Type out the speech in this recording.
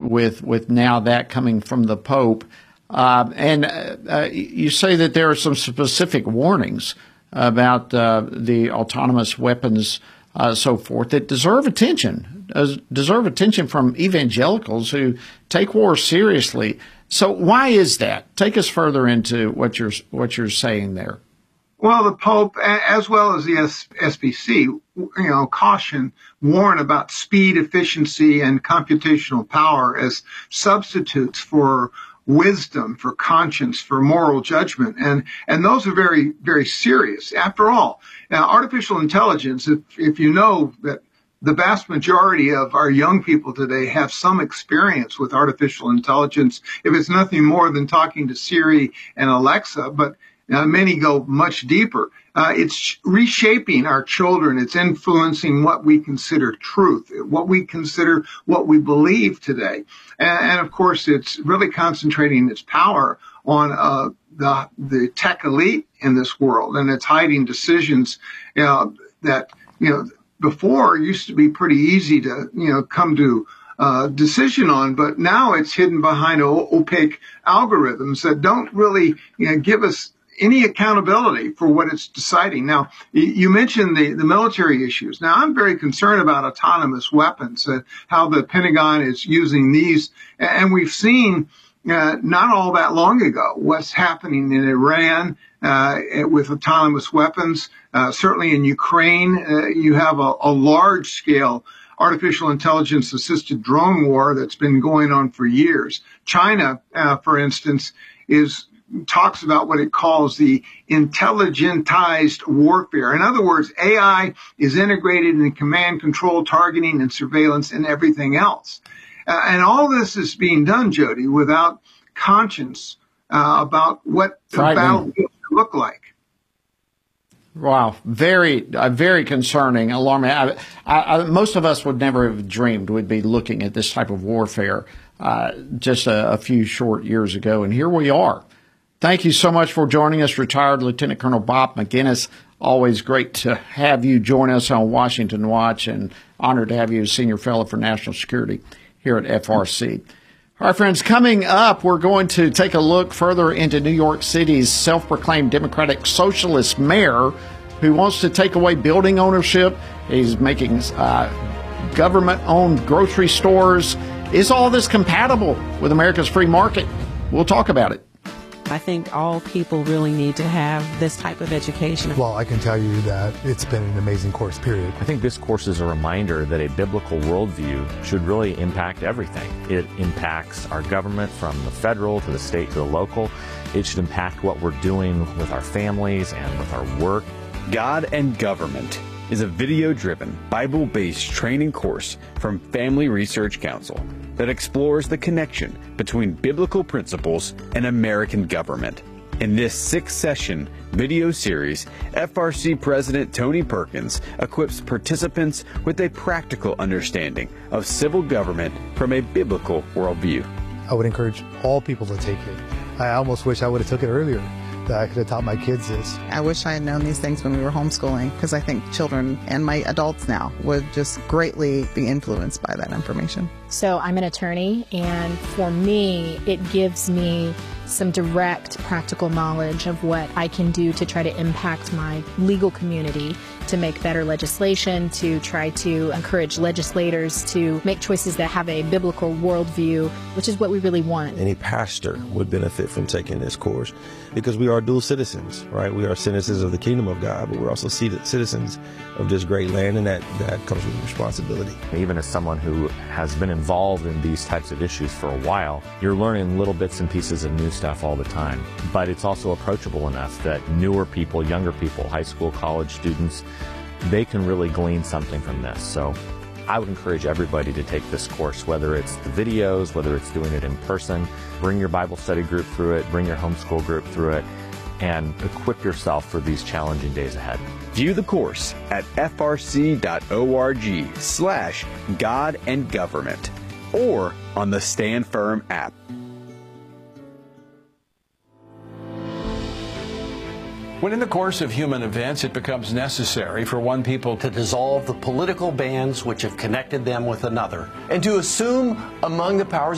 with now that coming from the Pope. You say that there are some specific warnings about the autonomous weapons, so forth, that deserve attention from evangelicals who take war seriously. So why is that? Take us further into what you're saying there. Well, the Pope, as well as the SBC, warn about speed, efficiency, and computational power as substitutes for wisdom, for conscience, for moral judgment. And those are very, very serious. After all, now, artificial intelligence, if you know that the vast majority of our young people today have some experience with artificial intelligence, if it's nothing more than talking to Siri and Alexa, but many go much deeper. It's reshaping our children. It's influencing what we consider truth, what we believe today. And of course, it's really concentrating its power on the tech elite in this world. And it's hiding decisions that before used to be pretty easy to come to decision on, but now it's hidden behind opaque algorithms that don't really give us any accountability for what it's deciding. Now, you mentioned the military issues. Now, I'm very concerned about autonomous weapons, how the Pentagon is using these. And we've seen not all that long ago what's happening in Iran with autonomous weapons. Certainly in Ukraine, you have a large-scale artificial intelligence-assisted drone war that's been going on for years. China, for instance, talks about what it calls the intelligentized warfare. In other words, AI is integrated in command, control, targeting, and surveillance and everything else. And all this is being done, Jody, without conscience about what the battle should look like. Wow, very concerning, alarming. Most of us would never have dreamed we'd be looking at this type of warfare just a few short years ago, and here we are. Thank you so much for joining us, retired Lieutenant Colonel Bob Maginnis. Always great to have you join us on Washington Watch, and honored to have you as Senior Fellow for National Security here at FRC. All right, friends, coming up, we're going to take a look further into New York City's self-proclaimed Democratic Socialist mayor who wants to take away building ownership. He's making government-owned grocery stores. Is all this compatible with America's free market? We'll talk about it. I think all people really need to have this type of education. Well, I can tell you that it's been an amazing course, period. I think this course is a reminder that a biblical worldview should really impact everything. It impacts our government from the federal to the state to the local. It should impact what we're doing with our families and with our work. God and Government is a video-driven, Bible-based training course from Family Research Council that explores the connection between biblical principles and American government. In this 6-session video series, FRC President Tony Perkins equips participants with a practical understanding of civil government from a biblical worldview. I would encourage all people to take it. I almost wish I would have took it earlier, that I could have taught my kids this. I wish I had known these things when we were homeschooling, because I think children and my adults now would just greatly be influenced by that information. So I'm an attorney, and for me, it gives me some direct practical knowledge of what I can do to try to impact my legal community, to make better legislation, to try to encourage legislators to make choices that have a biblical worldview, which is what we really want. Any pastor would benefit from taking this course because we are dual citizens, right? We are citizens of the kingdom of God, but we're also citizens of this great land, and that comes with responsibility. Even as someone who has been involved in these types of issues for a while, you're learning little bits and pieces of new stuff all the time. But it's also approachable enough that newer people, younger people, high school, college students, they can really glean something from this. So I would encourage everybody to take this course, whether it's the videos, whether it's doing it in person. Bring your Bible study group through it, bring your homeschool group through it, and equip yourself for these challenging days ahead. View the course at frc.org/God and Government or on the Stand Firm app. When in the course of human events it becomes necessary for one people to dissolve the political bands which have connected them with another, and to assume among the powers